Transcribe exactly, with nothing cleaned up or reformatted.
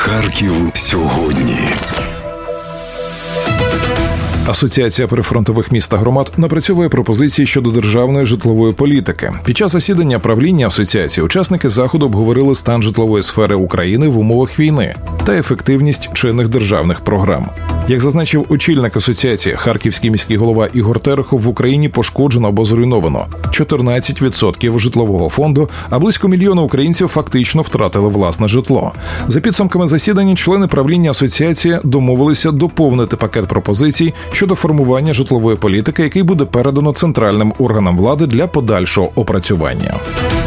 Харків сьогодні. Асоціація прифронтових міст та громад напрацьовує пропозиції щодо державної житлової політики. Під час засідання правління асоціації учасники заходу обговорили стан житлової сфери України в умовах війни та ефективність чинних державних програм. Як зазначив очільник асоціації, харківський міський голова Ігор Терехов, в Україні пошкоджено або зруйновано чотирнадцять відсотків житлового фонду, а близько мільйона українців фактично втратили власне житло. За підсумками засідання, члени правління асоціації домовилися доповнити пакет пропозицій щодо формування житлової політики, який буде передано центральним органам влади для подальшого опрацювання.